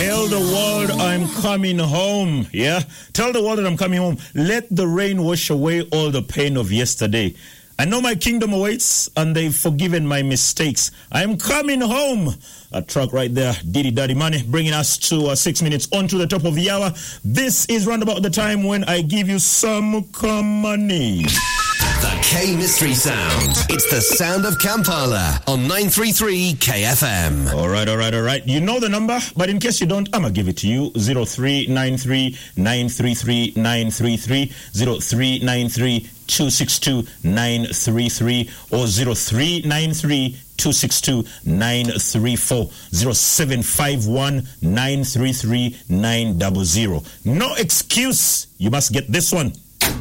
Tell the world I'm coming home. Yeah? Tell the world that I'm coming home. Let the rain wash away all the pain of yesterday. I know my kingdom awaits, and they've forgiven my mistakes. I'm coming home. A track right there, Diddy Daddy Money, bringing us to 6 minutes on to the top of the hour. This is round about the time when I give you some money. The K Mystery Sound. It's the sound of Kampala on 933 KFM. All right. You know the number, but in case you don't, I'm going to give it to you. 0393 933 933, 0393 262 933, or 0393 262 934, 0751 933 900. No excuse. You must get this one.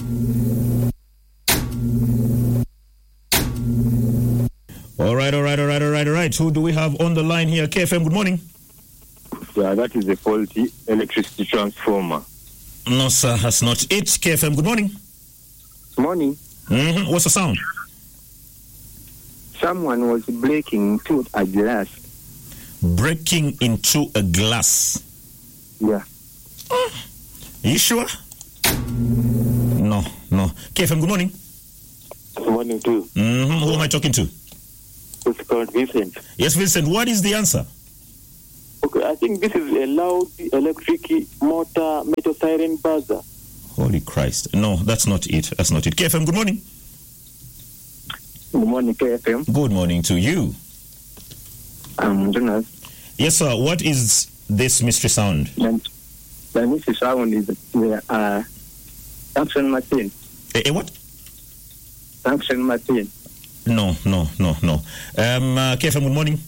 All right. Who do we have on the line here? KFM, good morning. Yeah, that is a faulty electricity transformer. No, sir, that's not it. KFM, good morning. Morning. What's the sound? Someone was breaking into a glass. Breaking into a glass? Yeah. Are you sure? No. KFM, good morning. Good morning, too. Who am I talking to? It's called Vincent. Yes, Vincent, what is the answer? Okay, I think this is a loud electric motor metal siren buzzer. Holy Christ. No, that's not it. KFM, good morning. Good morning, KFM. Good morning to you. I'm Jonas. Yes, sir. What is this mystery sound? The mystery sound is the function machine. What? Function machine. No. KFM, good morning.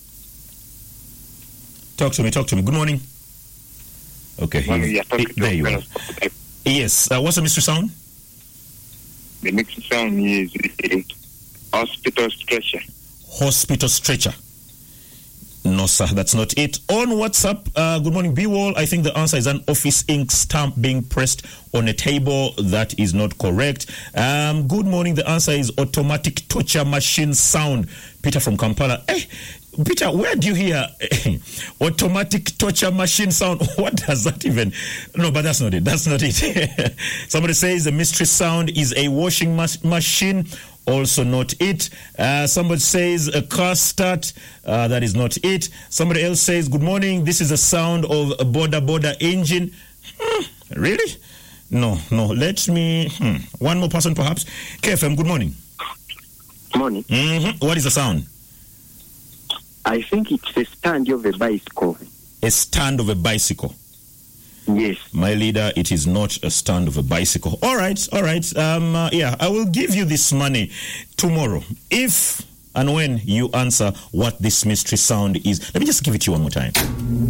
Talk to me. Good morning. Okay, there you are. Yes, what's the mystery sound? The mystery sound is a hospital stretcher. Hospital stretcher. No, sir, that's not it. On WhatsApp, good morning, B-Wall. I think the answer is an office ink stamp being pressed on a table. That is not correct. Good morning, the answer is automatic torture machine sound. Peter from Kampala. Hey, Peter, where do you hear automatic torture machine sound? What does that even... No, but that's not it. Somebody says the mystery sound is a washing machine. Also not it. Somebody says a car start. That is not it. Somebody else says, good morning, this is the sound of a border engine. Really? No. Let me... One more person perhaps. KFM, good morning. Morning. What is the sound? I think it's a stand of a bicycle. A stand of a bicycle? Yes. My leader, it is not a stand of a bicycle. All right. I will give you this money tomorrow if and when you answer what this mystery sound is. Let me just give it to you one more time.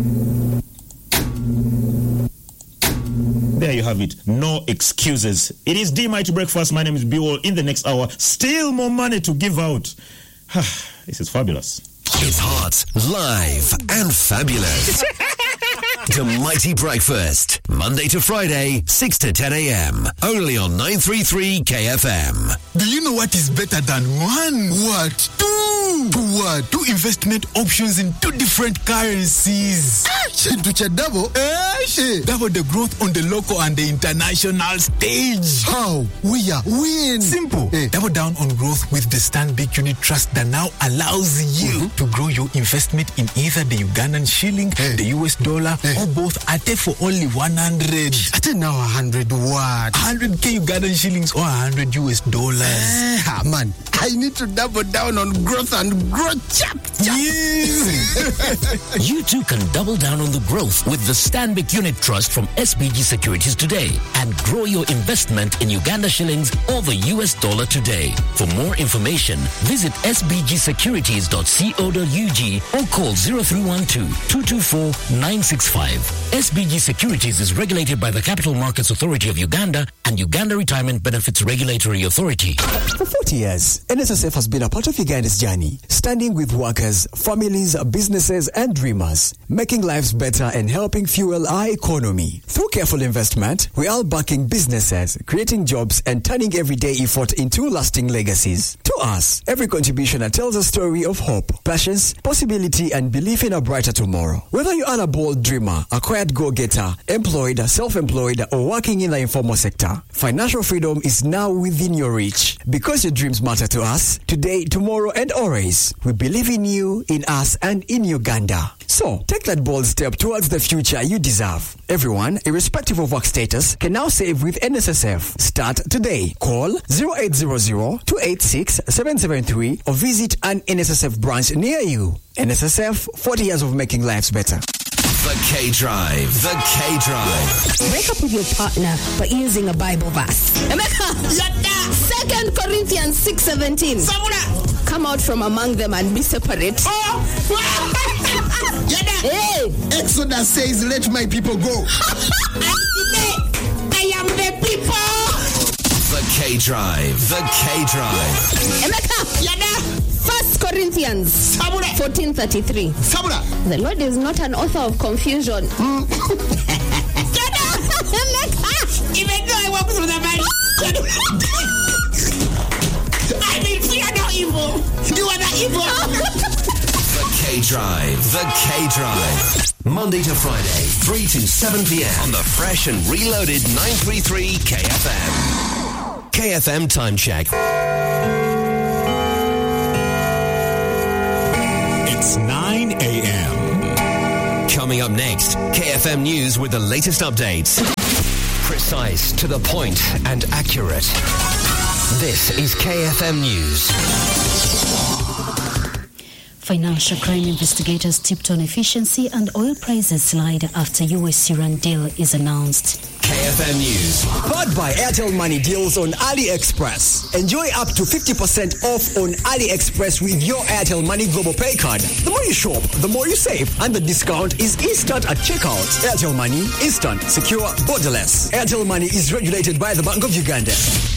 There you have it. No excuses. It is D-Mighty Breakfast. My name is B-Wall. In the next hour, still more money to give out. This is fabulous. It's hot, live, and fabulous. The Mighty Breakfast, Monday to Friday, 6 to 10 a.m. Only on 933 KFM. Do you know what is better than one? What? Two! What? Two investment options in two different currencies. Double? Double the growth on the local and the international stage. How? When? Simple. Double down on growth with the Stanbic Unit Trust that now allows you to grow your investment in either the Ugandan shilling, the US dollar, or both at for only 100. At now 100 what? 100k Ugandan shillings or 100 US dollars. Man, I need to double down on growth and grow chap. You too can double down on the growth with the Stanbic Unit Trust from SBG Securities today and grow your investment in Uganda shillings or the US dollar today. For more information, visit sbgsecurities.co.ug or call 0312-224-965. SBG Securities is regulated by the Capital Markets Authority of Uganda and Uganda Retirement Benefits Regulatory Authority. For 40 years, NSSF has been a part of Uganda's journey, standing with workers, families, businesses, and dreamers, making lives lives better and helping fuel our economy. Through careful investment, we are backing businesses, creating jobs, and turning everyday effort into lasting legacies. To us, every contribution tells a story of hope, passions, possibility, and belief in a brighter tomorrow. Whether you are a bold dreamer, a quiet go-getter, employed, self-employed, or working in the informal sector, financial freedom is now within your reach. Because your dreams matter to us, today, tomorrow, and always, we believe in you, in us, and in Uganda. So, take that bold step towards the future you deserve. Everyone, irrespective of work status, can now save with NSSF. Start today. Call 0800-286-773 or visit an NSSF branch near you. NSSF, 40 years of making lives better. The K-Drive. The K-Drive. Break up with your partner by using a Bible verse. Emeka, 2 Corinthians 6:17. Come out from among them and be separate. Hey. Exodus says, let my people go. I am the people. The K-Drive. The K-Drive. Emeka, 1 Corinthians 14:33. The Lord is not an author of confusion. Even though I walk through the valley, I will fear no evil. You are the evil. The K-Drive. The K-Drive. Monday to Friday, 3 to 7 p.m. on the fresh and reloaded 933 KFM. KFM Time Check. It's 9 a.m. Coming up next, KFM News with the latest updates. Precise, to the point, and accurate. This is KFM News. Financial crime investigators tipped on efficiency and oil prices slide after US-Iran deal is announced. KFM News. Powered by Airtel Money deals on AliExpress. Enjoy up to 50% off on AliExpress with your Airtel Money Global Pay card. The more you shop, the more you save. And the discount is instant at checkout. Airtel Money, instant, secure, borderless. Airtel Money is regulated by the Bank of Uganda.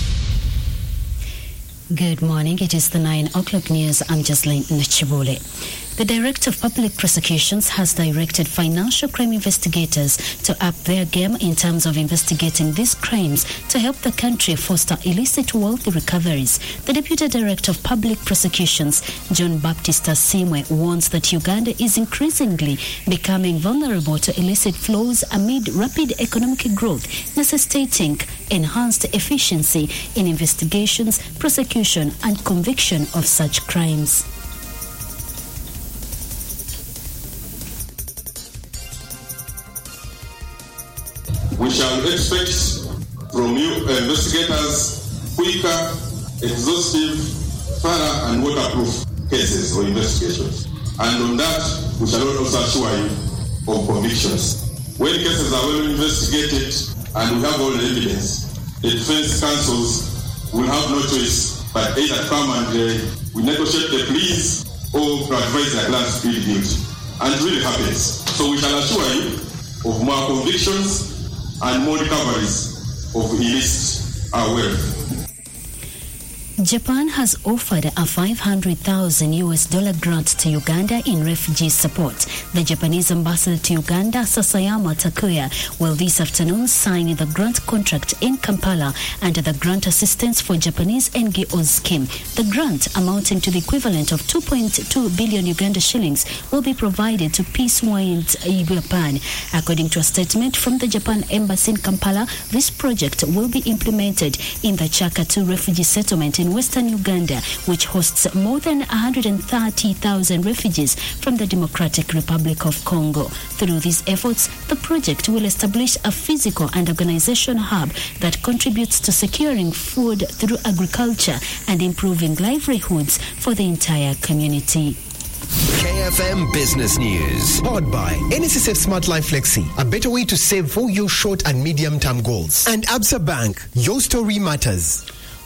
Good morning. It is the 9 o'clock news. I'm Jocelyn Nachibule. The Director of Public Prosecutions has directed financial crime investigators to up their game in terms of investigating these crimes to help the country foster illicit wealth recoveries. The Deputy Director of Public Prosecutions, John Baptist Asimwe, warns that Uganda is increasingly becoming vulnerable to illicit flows amid rapid economic growth, necessitating enhanced efficiency in investigations, prosecution, and conviction of such crimes. We shall expect from you investigators quicker, exhaustive, thorough and waterproof cases or investigations. And on that, we shall also assure you of convictions. When cases are well investigated and we have all the evidence, the defense counsels will have no choice but either come and we negotiate the pleas or advise the client to plead guilty. And it really happens. So we shall assure you of more convictions and more recoveries of illicit wealth. Japan has offered a $500,000 grant to Uganda in refugee support. The Japanese ambassador to Uganda, Sasayama Takuya, will this afternoon sign the grant contract in Kampala under the Grant Assistance for Japanese NGOs scheme. The grant, amounting to the equivalent of 2.2 billion Uganda shillings, will be provided to Peace Winds Japan. According to a statement from the Japan Embassy in Kampala, this project will be implemented in the Chakatu refugee settlement in Western Uganda, which hosts more than 130,000 refugees from the Democratic Republic of Congo. Through these efforts, the project will establish a physical and organizational hub that contributes to securing food through agriculture and improving livelihoods for the entire community. KFM Business News. Powered by NSSF Smart Life Flexi, a better way to save for your short and medium-term goals. And Absa Bank, your story matters.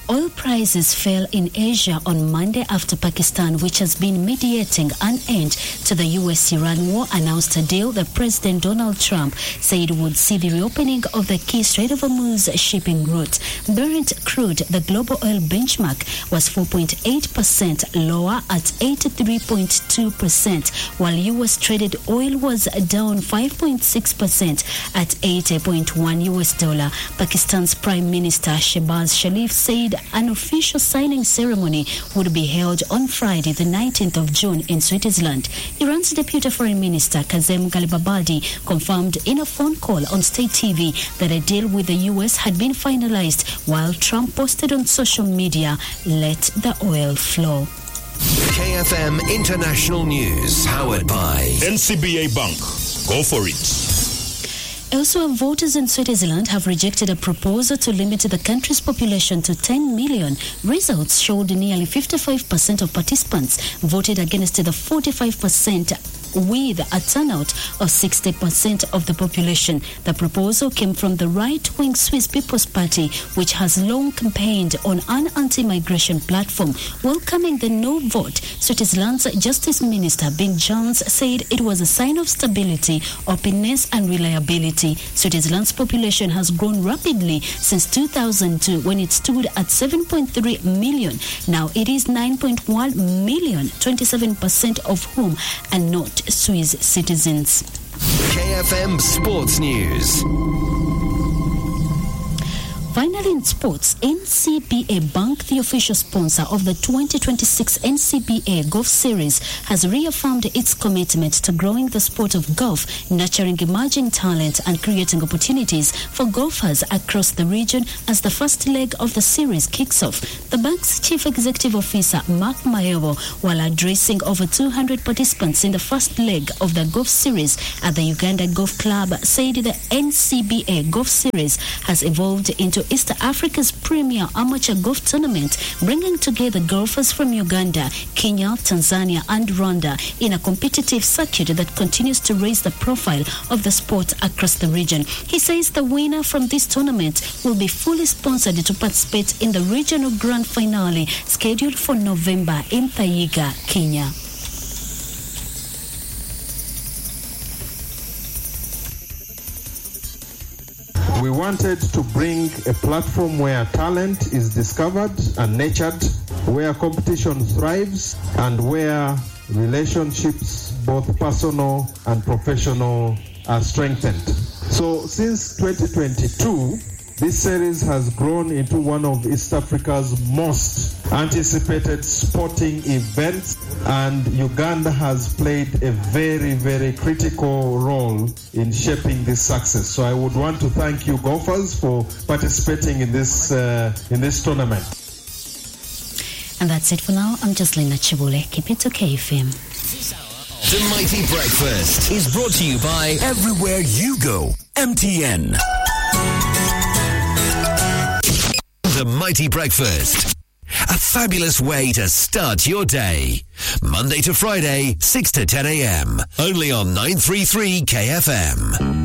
Oil prices fell in Asia on Monday after Pakistan, which has been mediating an end to the US-Iran war, announced a deal that President Donald Trump said would see the reopening of the key Strait of Hormuz shipping route. Brent crude, the global oil benchmark, was 4.8% lower at 83.2%, while US traded oil was down 5.6% at $80.1. Pakistan's Prime Minister Shehbaz Sharif said an official signing ceremony would be held on Friday, the 19th of June in Switzerland. Iran's Deputy Foreign Minister Kazem Ghalibabadi confirmed in a phone call on state TV that a deal with the US had been finalized, while Trump posted on social media, "Let the oil flow." KFM International News, powered by NCBA Bank. Go for it. Elsewhere, voters in Switzerland have rejected a proposal to limit the country's population to 10 million. Results showed nearly 55% of participants voted against the 45%, with a turnout of 60% of the population. The proposal came from the right-wing Swiss People's Party, which has long campaigned on an anti-migration platform. Welcoming the no vote, Switzerland's Justice Minister Ben Jones said it was a sign of stability, openness and reliability. Switzerland's population has grown rapidly since 2002, when it stood at 7.3 million. Now it is 9.1 million, 27% of whom are not Swiss citizens. KFM Sports News. Finally, in sports, NCBA Bank, the official sponsor of the 2026 NCBA Golf Series, has reaffirmed its commitment to growing the sport of golf, nurturing emerging talent and creating opportunities for golfers across the region as the first leg of the series kicks off. The bank's Chief Executive Officer, Mark Mayobo, while addressing over 200 participants in the first leg of the golf series at the Uganda Golf Club, said the NCBA Golf Series has evolved into East Africa's premier amateur golf tournament, bringing together golfers from Uganda, Kenya, Tanzania and Rwanda in a competitive circuit that continues to raise the profile of the sport across the region. He says the winner from this tournament will be fully sponsored to participate in the regional grand finale scheduled for November in Taiga, Kenya. We wanted to bring a platform where talent is discovered and nurtured, where competition thrives, and where relationships, both personal and professional, are strengthened. So since 2022, this series has grown into one of East Africa's most anticipated sporting events, and Uganda has played a very, very critical role in shaping this success. So I would want to thank you golfers for participating in this tournament. And that's it for now. I'm Jocelyn Chibule. Keep it to KFM. The Mighty Breakfast is brought to you by Everywhere You Go, MTN. The Mighty Breakfast. A fabulous way to start your day. Monday to Friday, 6 to 10 a.m. Only on 933 KFM.